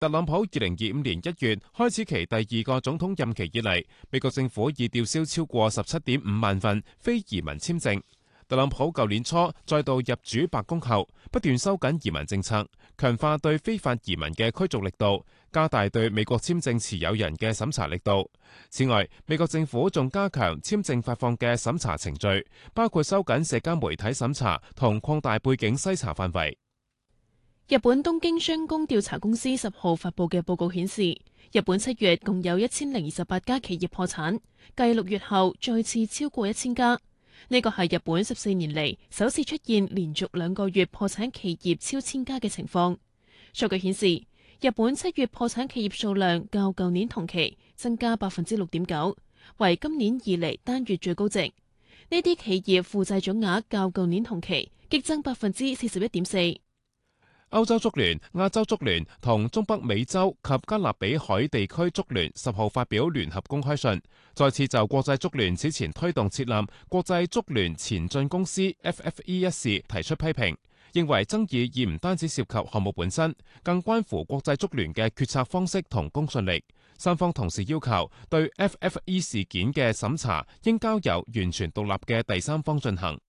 特朗普2025年1月開始其第2個總統任期以嚟，美國政府已吊銷超過17.5萬份非移民簽證。特朗普舊年初再度入主白宮後，不斷收緊移民政策，強化對非法移民嘅驅逐力度，加大對美國簽證持有人嘅審查力度。此外，美國政府仲加強簽證發放嘅審查程序，包括收緊社交媒體審查同擴大背景篩查範圍。 日本東京商工調查公司10號發佈嘅報告顯示，日本7月共有1028家企業破產，繼6月後再次超過1000家。呢個係日本14年嚟首次出現連續2個月破產企業超1000家嘅情況。數據顯示，日本7月破產企業數量較舊年同期增加6.9%，為今年以嚟單月最高值。呢啲企業負債總額較舊年同期激增41.4%。 歐洲足聯、亞洲足聯同中北美洲及加勒比海地區足聯10號發表聯合公開信，再次就國際足聯此前推動設立國際足聯前進公司 FFE 一事提出批評，認為爭議已唔單止涉及項目本身，更關乎國際足聯嘅決策方式同公信力。三方同時要求對 FFE 事件嘅審查應交由完全獨立嘅第三方進行。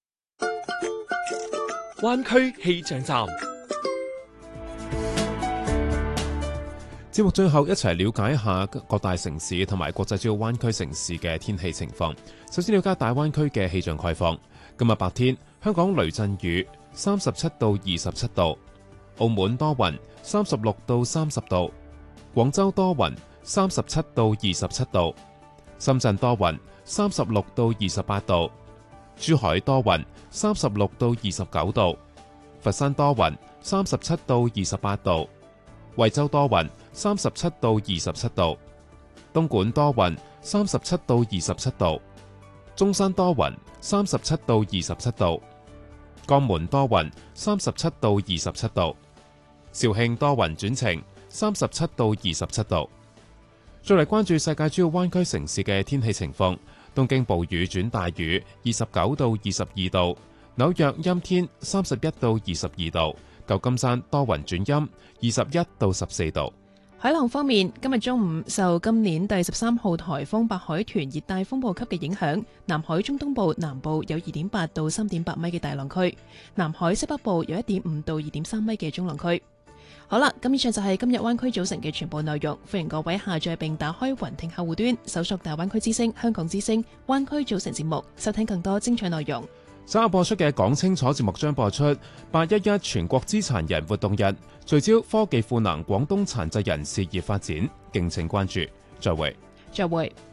灣區氣象站。 節目最後一齊了解一下各大城市同埋國際主要灣區城市嘅天氣情況。首先了解大灣區嘅氣象概況。今日白天，香港雷陣雨，37到27度；澳門多雲，36到30度；廣州多雲，37到27度；深圳多雲，36到28度；珠海多雲，36到29度；佛山多雲，37到28度；惠州多雲，37到27度；東莞多雲，37到27度；中山多雲，37到27度；江門多雲，37到27度；肇慶多雲轉晴，37到27度。再嚟關注世界主要灣區城市嘅天氣情況。東京暴雨轉大雨，29到22度；紐約陰天，31到22度；舊金山多雲轉陰，21到14度。 海浪方面，今日中午受今年第13號颱風白海豚熱帶風暴級嘅影響，南海中東部南部有2.8到3.8米嘅大浪區，南海西北部有1.5到2.3米嘅中浪區。好啦，咁以上就係今日灣區組成嘅全部內容，歡迎各位下載並打開雲聽客戶端，搜索大灣區之聲、香港之聲、灣區組成節目，收聽更多精彩內容。 稍後播出嘅講清楚節目將播出811全國肢殘人活動日，聚焦科技賦能廣東殘疾人事業發展，敬請關注。再會。 再會。